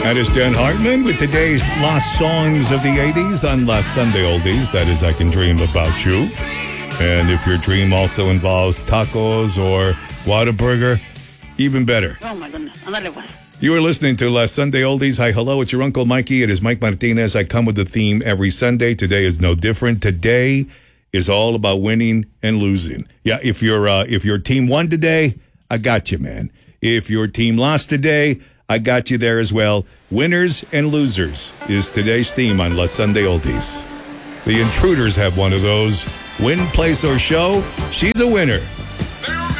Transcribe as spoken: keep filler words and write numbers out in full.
That is Dan Hartman with today's Lost Songs of the eighties on Last Sunday Oldies. That is I Can Dream About You. And if your dream also involves tacos or Whataburger, even better. Oh, my goodness. Ándale, pues. You are listening to Last Sunday Oldies. Hi, hello, it's your Uncle Mikey. It is Mike Martinez. I come with the theme every Sunday. Today is no different. Today is all about winning and losing. Yeah, if your uh, if your team won today, I got you, man. If your team lost today, I got you there as well. Winners and losers is today's theme on La Sunday Oldies. The Intruders have one of those. Win, place, or show, she's a winner.